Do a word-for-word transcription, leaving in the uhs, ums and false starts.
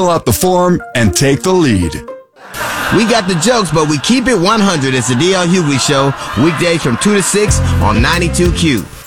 fill out the form and take the lead. We got the jokes, but we keep it one hundred. It's the D L Hughley Show, weekdays from two to six on ninety-two Q.